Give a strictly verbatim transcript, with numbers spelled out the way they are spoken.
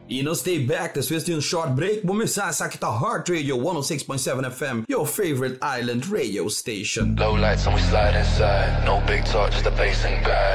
You know, stay back. This was a short break. Bumisa sa kita Heart Radio one oh six point seven F M, your favorite island radio station. Low lights and we slide inside. No big talk, just a bass and guide.